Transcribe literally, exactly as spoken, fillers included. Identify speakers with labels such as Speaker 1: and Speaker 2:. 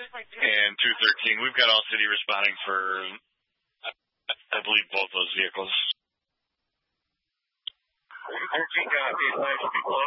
Speaker 1: and two thirteen. We've got All City responding for, I believe, both those vehicles.
Speaker 2: thirteen, uh,